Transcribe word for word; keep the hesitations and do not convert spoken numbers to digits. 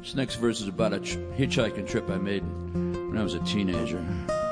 This next verse is about a tr- hitchhiking trip I made when I was a teenager.